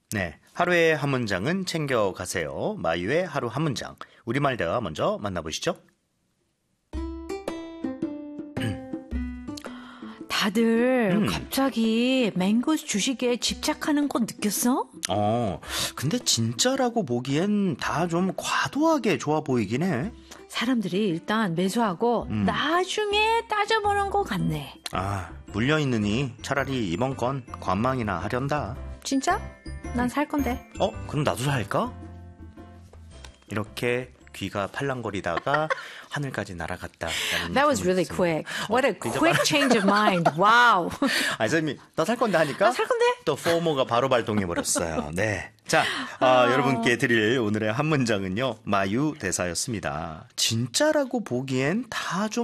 네, 하루에 한 문장은 챙겨가세요. 마유의 하루 한 문장. 우리말 대화 먼저 만나보시죠. 다들 갑자기 맹고 주식에 집착하는 거 느꼈어? 근데 진짜라고 보기엔 다 좀 과도하게 좋아 보이긴 해. 사람들이 일단 매수하고 나중에 따져보는 것 같네. 물려있느니 차라리 이번 건 관망이나 하련다. 진짜? 난 살 건데. 그럼 나도 살까? 이렇게 귀가 팔랑거리다가 하늘까지 날아갔다. That was really quick. What a quick change of mind. Wow. 선생님이 나 살 건데 하니까 살 건데? 또 포모가 바로 발동해버렸어요. 네. 자, 여러분께 드릴 오늘의 한 문장은요. 마유 대사였습니다. 진짜라고 보기엔 다 좀